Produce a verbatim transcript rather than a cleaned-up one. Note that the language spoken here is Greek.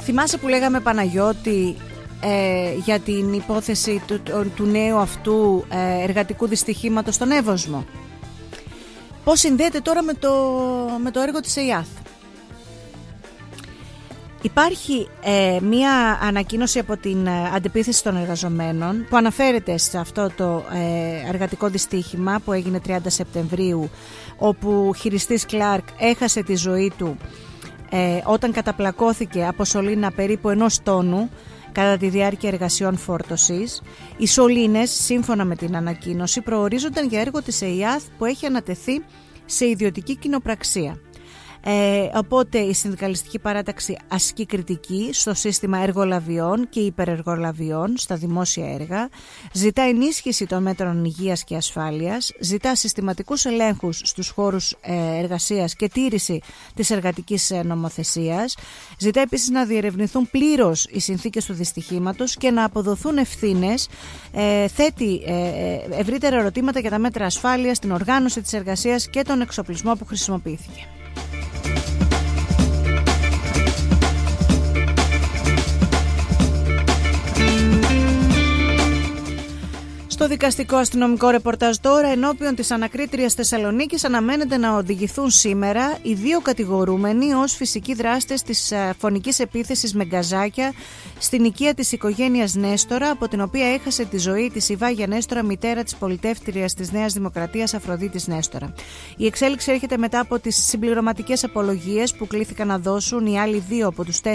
Θυμάσαι που λέγαμε, Παναγιώτη, ε, για την υπόθεση του, του, του νέου αυτού ε, εργατικού δυστυχήματος στον Εύωσμο? Πώς συνδέεται τώρα με το, με το έργο της ΕΙΑΘ? Υπάρχει ε, μία ανακοίνωση από την ε, αντιπίθεση των εργαζομένων που αναφέρεται σε αυτό το ε, εργατικό δυστύχημα που έγινε τριάντα Σεπτεμβρίου, όπου ο χειριστής Κλάρκ έχασε τη ζωή του ε, όταν καταπλακώθηκε από σωλήνα περίπου ενός τόνου κατά τη διάρκεια εργασιών φόρτωσης. Οι σωλήνες, σύμφωνα με την ανακοίνωση, προορίζονταν για έργο της ΕΙΑΘ που έχει ανατεθεί σε ιδιωτική κοινοπραξία. Ε, οπότε η συνδικαλιστική παράταξη ασκεί κριτική στο σύστημα εργολαβιών και υπερεργολαβιών στα δημόσια έργα, ζητά ενίσχυση των μέτρων υγείας και ασφάλειας, ζητά συστηματικούς ελέγχους στους χώρους ε, εργασίας και τήρηση της εργατικής ε, νομοθεσίας, ζητά επίσης να διερευνηθούν πλήρως οι συνθήκες του δυστυχήματος και να αποδοθούν ευθύνες, ε, θέτει ε, ευρύτερα ερωτήματα για τα μέτρα ασφάλειας, την οργάνωση της εργασίας και τον εξοπλισμό που χρησιμοποιήθηκε. Στο δικαστικό αστυνομικό ρεπορτάζ τώρα, ενώπιον της ανακρίτριας Θεσσαλονίκης αναμένεται να οδηγηθούν σήμερα οι δύο κατηγορούμενοι ως φυσικοί δράστες της φωνικής επίθεσης με γκαζάκια στην οικία της οικογένειας Νέστορα, από την οποία έχασε τη ζωή της η Βάγια Νέστορα, μητέρα της πολιτεύτριας της Νέας Δημοκρατίας Αφροδίτης Νέστορα. Η εξέλιξη έρχεται μετά από τις συμπληρωματικές απολογίες που κλήθηκαν να δώσουν οι άλλοι δύο από τους